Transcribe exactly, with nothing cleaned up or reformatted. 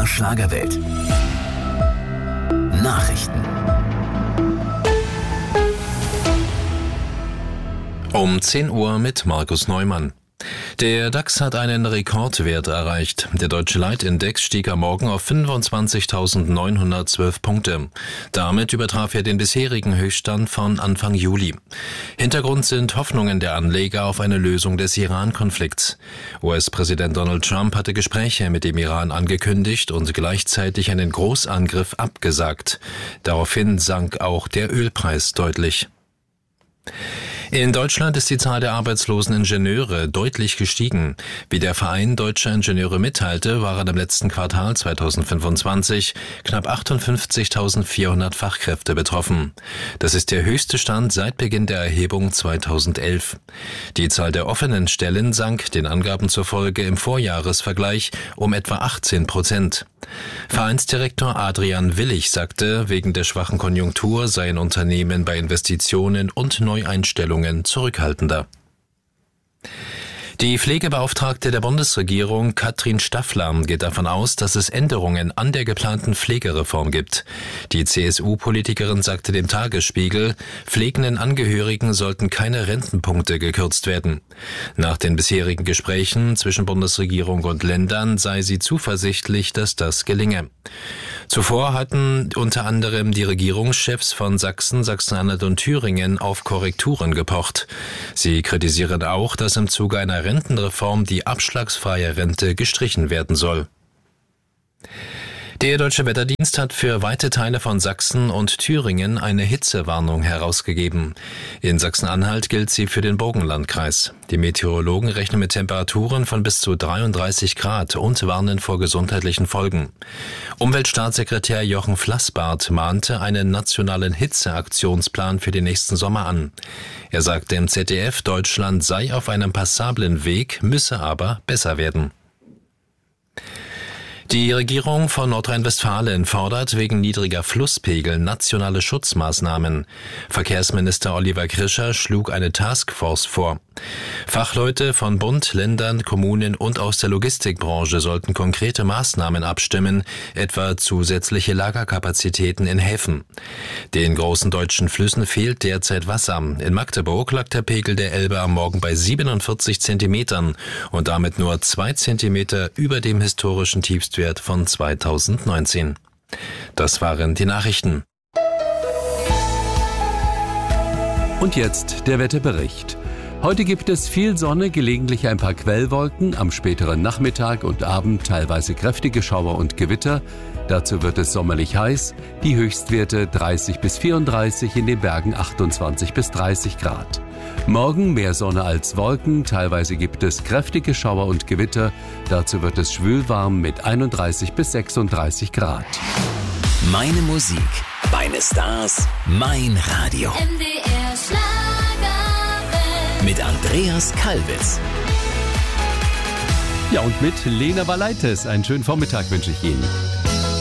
der Schlagerwelt. Nachrichten. Um zehn Uhr mit Markus Neumann. Der DAX hat einen Rekordwert erreicht. Der deutsche Leitindex stieg am Morgen auf fünfundzwanzigtausendneunhundertzwölf Punkte. Damit übertraf er den bisherigen Höchststand von Anfang Juli. Hintergrund sind Hoffnungen der Anleger auf eine Lösung des Iran-Konflikts. U S-Präsident Donald Trump hatte Gespräche mit dem Iran angekündigt und gleichzeitig einen Großangriff abgesagt. Daraufhin sank auch der Ölpreis deutlich. In Deutschland ist die Zahl der arbeitslosen Ingenieure deutlich gestiegen. Wie der Verein Deutscher Ingenieure mitteilte, waren im letzten Quartal zweitausendfünfundzwanzig knapp achtundfünfzigtausendvierhundert Fachkräfte betroffen. Das ist der höchste Stand seit Beginn der Erhebung zweitausendelf. Die Zahl der offenen Stellen sank den Angaben zufolge im Vorjahresvergleich um etwa achtzehn Prozent. Vereinsdirektor Adrian Willig sagte, wegen der schwachen Konjunktur seien Unternehmen bei Investitionen und Neueinstellungen zurückhaltender. Die Pflegebeauftragte der Bundesregierung, Katrin Staffler, geht davon aus, dass es Änderungen an der geplanten Pflegereform gibt. Die C S U-Politikerin sagte dem Tagesspiegel, pflegenden Angehörigen sollten keine Rentenpunkte gekürzt werden. Nach den bisherigen Gesprächen zwischen Bundesregierung und Ländern sei sie zuversichtlich, dass das gelinge. Zuvor hatten unter anderem die Regierungschefs von Sachsen, Sachsen-Anhalt und Thüringen auf Korrekturen gepocht. Sie kritisieren auch, dass im Zuge einer Rentenreform die abschlagsfreie Rente gestrichen werden soll. Der Deutsche Wetterdienst hat für weite Teile von Sachsen und Thüringen eine Hitzewarnung herausgegeben. In Sachsen-Anhalt gilt sie für den Burgenlandkreis. Die Meteorologen rechnen mit Temperaturen von bis zu dreiunddreißig Grad und warnen vor gesundheitlichen Folgen. Umweltstaatssekretär Jochen Flassbart mahnte einen nationalen Hitzeaktionsplan für den nächsten Sommer an. Er sagte im Z D F, Deutschland sei auf einem passablen Weg, müsse aber besser werden. Die Regierung von Nordrhein-Westfalen fordert wegen niedriger Flusspegel nationale Schutzmaßnahmen. Verkehrsminister Oliver Grischer schlug eine Taskforce vor. Fachleute von Bund, Ländern, Kommunen und aus der Logistikbranche sollten konkrete Maßnahmen abstimmen, etwa zusätzliche Lagerkapazitäten in Häfen. Den großen deutschen Flüssen fehlt derzeit Wasser. In Magdeburg lag der Pegel der Elbe am Morgen bei siebenundvierzig Zentimetern und damit nur zwei Zentimeter über dem historischen Tiefstwert von zweitausendneunzehn. Das waren die Nachrichten. Und jetzt der Wetterbericht. Heute gibt es viel Sonne, gelegentlich ein paar Quellwolken, am späteren Nachmittag und Abend teilweise kräftige Schauer und Gewitter. Dazu wird es sommerlich heiß, die Höchstwerte dreißig bis vierunddreißig, in den Bergen achtundzwanzig bis dreißig Grad. Morgen mehr Sonne als Wolken, teilweise gibt es kräftige Schauer und Gewitter. Dazu wird es schwülwarm mit einunddreißig bis sechsunddreißig Grad. Meine Musik, meine Stars, mein Radio. M D R Schlagerwelt. Mit Andreas Kalbitz. Ja, und mit Lena Valaitis. Einen schönen Vormittag wünsche ich Ihnen.